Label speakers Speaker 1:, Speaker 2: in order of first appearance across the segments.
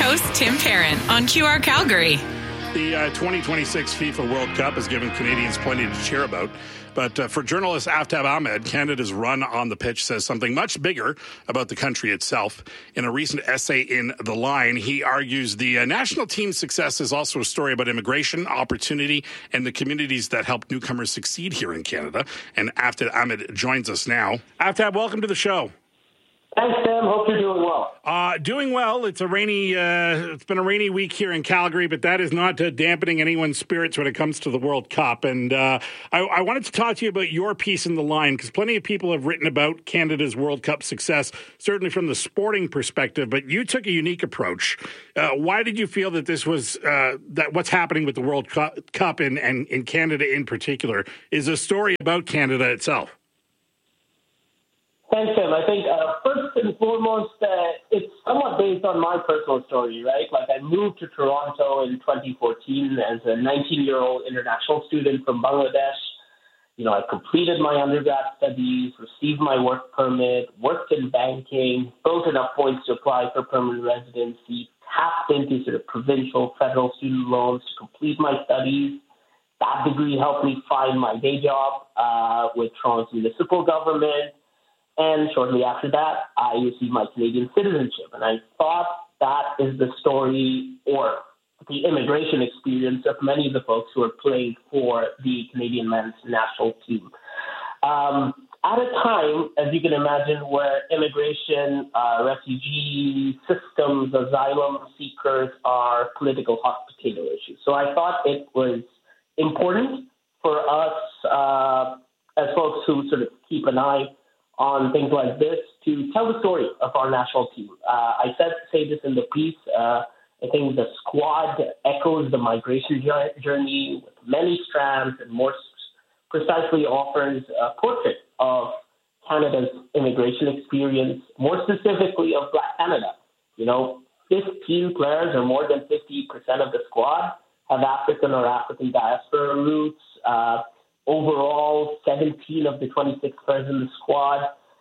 Speaker 1: host, Tim Parent, on QR Calgary.
Speaker 2: The 2026 FIFA World Cup has given Canadians plenty to cheer about. But for journalist Aftab Ahmed, Canada's run on the pitch says something much bigger about the country itself. In a recent essay in The Line, he argues the national team's success is also a story about immigration, opportunity, and the communities that help newcomers succeed here in Canada. And Aftab Ahmed joins us now. Aftab, welcome to the show.
Speaker 3: Thanks, Sam. Hope you're doing well.
Speaker 2: Doing well. It's it's been a rainy week here in Calgary, but that is not dampening anyone's spirits when it comes to the World Cup. And I wanted to talk to you about your piece in The Line, because plenty of people have written about Canada's World Cup success, certainly from the sporting perspective, but you took a unique approach. Why did you feel that this was, that what's happening with the World Cup and in Canada in particular is a story about Canada itself?
Speaker 3: Thanks, Sam. I think first and foremost, it's somewhat based on my personal story, right? Like, I moved to Toronto in 2014 as a 19-year-old international student from Bangladesh. You know, I completed my undergrad studies, received my work permit, worked in banking, built enough points to apply for permanent residency, tapped into sort of provincial, federal student loans to complete my studies. That degree helped me find my day job with Toronto's municipal government. And shortly after that, I received my Canadian citizenship. And I thought that is the story or the immigration experience of many of the folks who are playing for the Canadian men's national team. At a time, as you can imagine, where immigration, refugee systems, asylum seekers are political hot potato issues. So I thought it was important for us as folks who sort of keep an eye on things like this to tell the story of our national team. I say this in the piece. I think the squad echoes the migration journey with many strands and more precisely offers a portrait of Canada's immigration experience, more specifically of Black Canada. You know, 15 players or more than 50% of the squad have African or African diaspora roots. Overall, 17 of the 26 players in the squad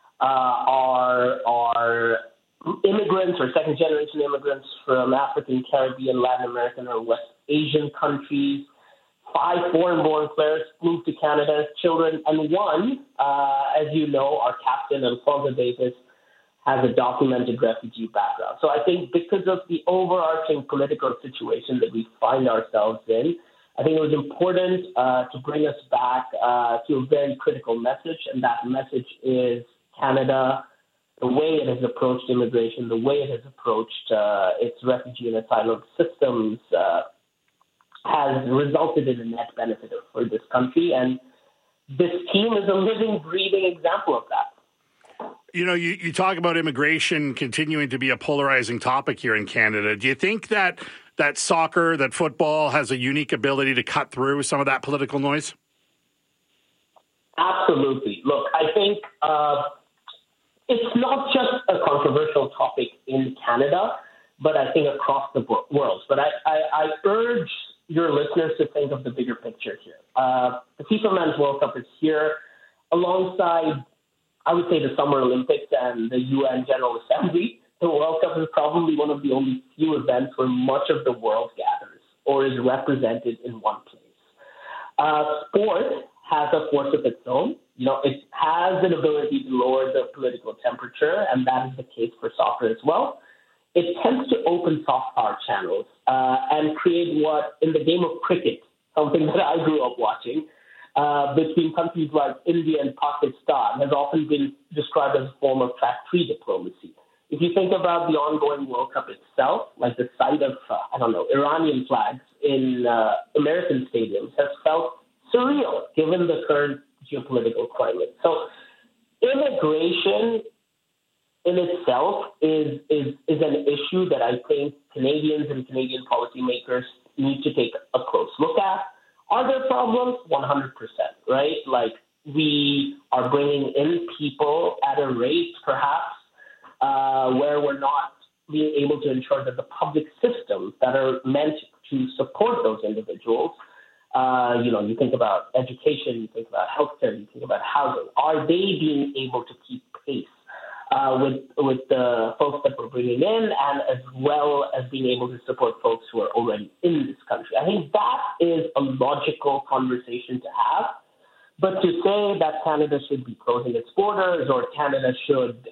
Speaker 3: are immigrants or second-generation immigrants from African, Caribbean, Latin American, or West Asian countries. 5 foreign-born players moved to Canada as children, and one, as you know, our captain, Alfonso Davis, has a documented refugee background. So I think because of the overarching political situation that we find ourselves in, I think it was important to bring us back to a very critical message, and that message is Canada, the way it has approached immigration, the way it has approached its refugee and asylum systems has resulted in a net benefit for this country, and this team is a living, breathing example of that.
Speaker 2: You know, you talk about immigration continuing to be a polarizing topic here in Canada. Do you think that soccer, that football has a unique ability to cut through some of that political noise?
Speaker 3: Absolutely. Look, I think it's not just a controversial topic in Canada, but I think across the world. But I urge your listeners to think of the bigger picture here. The FIFA Men's World Cup is here alongside, I would say, the Summer Olympics and the UN General Assembly. The World Cup is probably one of the only few events where much of the world gathers or is represented in one place. Sport has a force of its own. You know, it has an ability to lower the political temperature, and that is the case for soccer as well. It tends to open soft power channels and create what, in the game of cricket, something that I grew up watching, between countries like India and Pakistan, has often been described as a form of track-free diplomacy. If you think about the ongoing World Cup itself, like the sight of, Iranian flags in American stadiums has felt surreal given the current geopolitical climate. So immigration in itself is an issue that I think Canadians and Canadian policymakers need to take a close look at. Are there problems? 100%, right? Like, we are bringing in people at a rate, perhaps, where we're not being able to ensure that the public systems that are meant to support those individuals, you think about education, you think about healthcare, you think about housing, are they being able to keep pace with the folks that we're bringing in, and as well as being able to support folks who are already in this country. I think that is a logical conversation to have. But to say that Canada should be closing its borders or Canada should,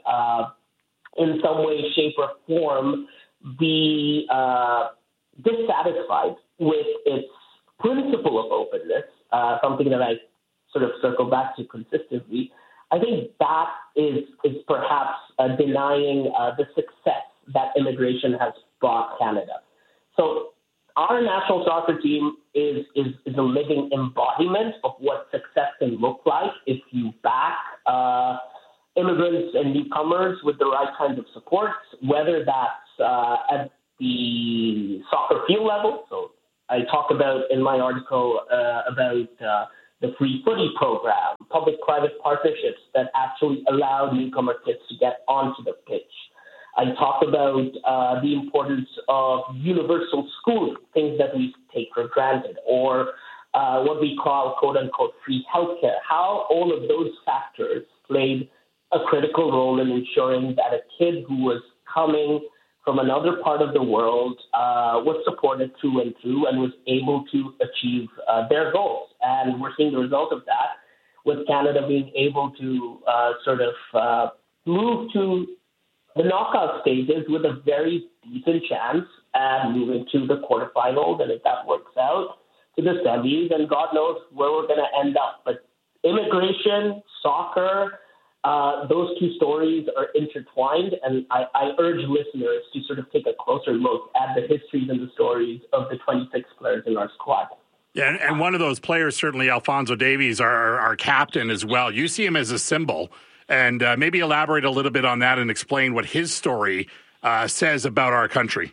Speaker 3: in some way, shape, or form, be dissatisfied with its principle of openness, something that I sort of circle back to consistently, I think that is perhaps denying the success that immigration has brought Canada. So our national soccer team is a living embodiment of what success can look like if you back immigrants and newcomers with the right kinds of supports, whether that's at the soccer field level. So I talk about in my article about the Free Footy program, public-private partnerships that actually allow newcomer kids to get onto the pitch. I talk about the importance of universal schooling, things that we take for granted, or what we call quote-unquote free healthcare, how all of those factors played a critical role in ensuring that a kid who was coming from another part of the world was supported through and through and was able to achieve their goals. And we're seeing the result of that with Canada being able to sort of move to the knockout stages with a very decent chance at moving to the quarterfinals, and if that works out, to the semis, and God knows where we're going to end up. But immigration, soccer, those two stories are intertwined, and I urge listeners to sort of take a closer look at the histories and the stories of the 26 players in our squad.
Speaker 2: Yeah, and one of those players, certainly Alphonso Davies, our captain as well. You see him as a symbol, and maybe elaborate a little bit on that and explain what his story says about our country.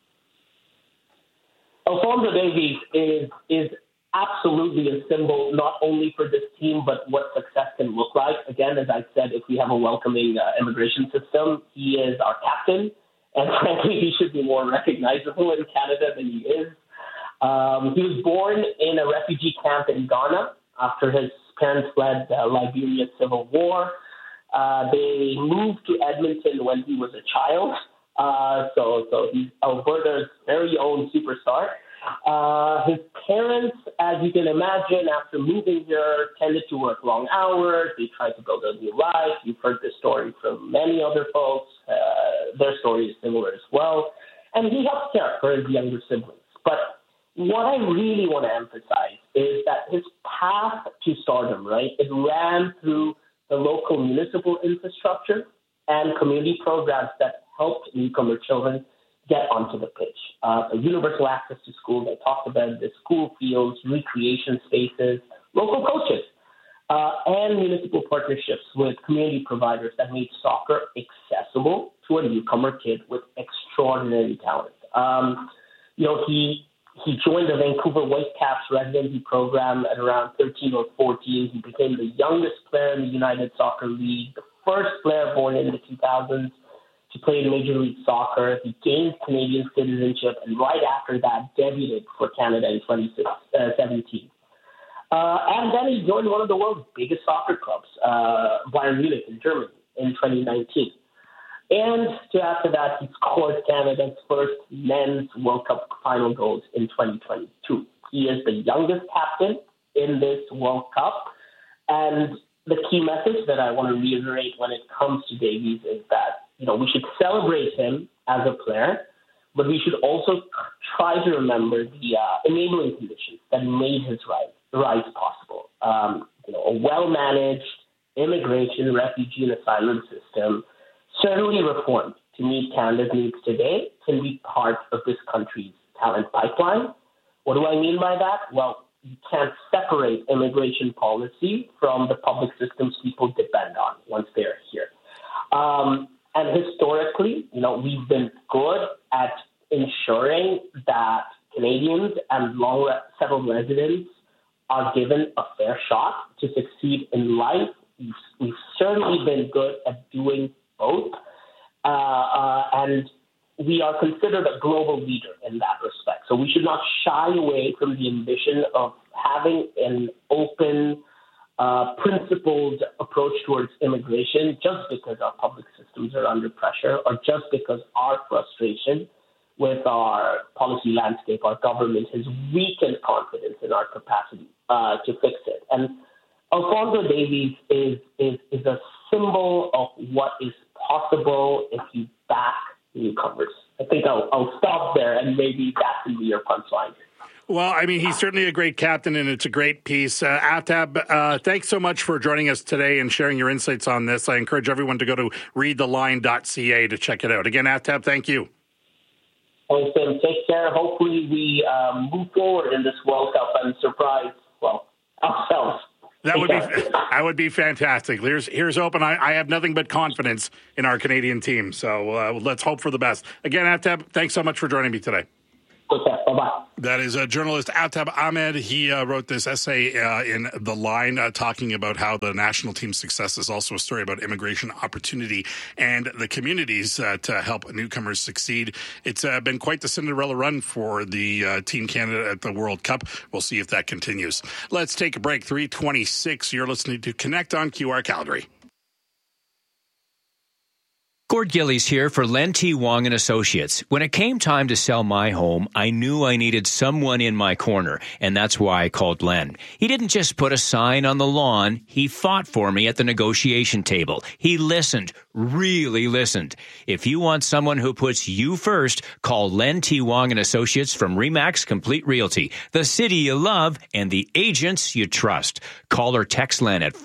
Speaker 3: Alphonso Davies is absolutely a symbol, not only for this team, but what success can look like. Again, as I said, if we have a welcoming immigration system, he is our captain, and frankly, he should be more recognizable in Canada than he is. He was born in a refugee camp in Ghana after his parents fled Liberia's civil war. They moved to Edmonton when he was a child, so he's Alberta's very own superstar. His parents, as you can imagine, after moving here, tended to work long hours. They tried to build a new life. You've heard this story from many other folks. Their story is similar as well. And he helped care for his younger siblings. But what I really want to emphasize is that his path to stardom, right, it ran through the local municipal infrastructure and community programs that helped newcomer children get onto the pitch. Universal access to schools, I talked about the school fields, recreation spaces, local coaches, and municipal partnerships with community providers that made soccer accessible to a newcomer kid with extraordinary talent. He joined the Vancouver Whitecaps residency program at around 13 or 14. He became the youngest player in the United Soccer League, the first player born in the 2000s to play in Major League Soccer. He gained Canadian citizenship, and right after that, debuted for Canada in 2017. And then he joined one of the world's biggest soccer clubs, Bayern Munich in Germany, in 2019. And after that, he scored Canada's first men's World Cup final goals in 2022. He is the youngest captain in this World Cup. And the key message that I want to reiterate when it comes to Davies is that, we should celebrate him as a player, but we should also try to remember the enabling conditions that made his rise possible. A well-managed immigration, refugee, and asylum system, certainly reformed to meet Canada's needs today, can be part of this country's talent pipeline. What do I mean by that? Well, you can't separate immigration policy from the public systems people depend on once they're here. And historically, we've been good at ensuring that Canadians and long-settled residents are given a fair shot to succeed in life. We've certainly been good at doing both, and we are considered a global leader in that respect. So we should not shy away from the ambition of having an open principled approach towards immigration just because our public systems are under pressure or just because our frustration with our policy landscape, our government has weakened confidence in our capacity to fix it. And Alfonso Davies is a symbol of what is possible if you back newcomers. I think I'll stop there, and maybe that can be your punchline.
Speaker 2: Well, I mean, he's certainly a great captain, and it's a great piece. Aftab, thanks so much for joining us today and sharing your insights on this. I encourage everyone to go to readtheline.ca to check it out. Again, Aftab, thank you.
Speaker 3: Thanks, Tim. Take care. Hopefully we move forward in this World Cup and surprise, ourselves.
Speaker 2: That would be fantastic. Here's open. I have nothing but confidence in our Canadian team. So let's hope for the best. Again, Aftab, thanks so much for joining me today.
Speaker 3: Okay, bye-bye.
Speaker 2: That is journalist Aftab Ahmed. He wrote this essay in The Line talking about how the national team's success is also a story about immigration opportunity and the communities to help newcomers succeed. It's been quite the Cinderella run for the Team Canada at the World Cup. We'll see if that continues. Let's take a break. 3:26. You're listening to Connect on QR Calgary.
Speaker 4: Gord Gillies here for Len T. Wong & Associates. When it came time to sell my home, I knew I needed someone in my corner, and that's why I called Len. He didn't just put a sign on the lawn. He fought for me at the negotiation table. He listened, really listened. If you want someone who puts you first, call Len T. Wong & Associates from RE/MAX Complete Realty, the city you love and the agents you trust. Call or text Len at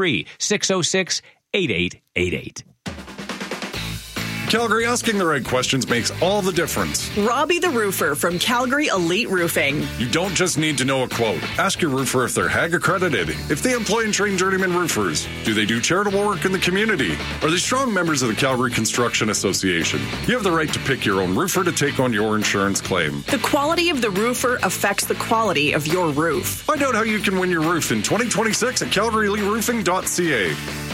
Speaker 4: 403-606-8888.
Speaker 5: Calgary, asking the right questions makes all the difference.
Speaker 1: Robbie the Roofer from Calgary Elite Roofing.
Speaker 5: You don't just need to know a quote. Ask your roofer if they're HAG accredited, if they employ and train journeyman roofers. Do they do charitable work in the community? Are they strong members of the Calgary Construction Association? You have the right to pick your own roofer to take on your insurance claim.
Speaker 1: The quality of the roofer affects the quality of your roof.
Speaker 5: Find out how you can win your roof in 2026 at calgaryeliteroofing.ca.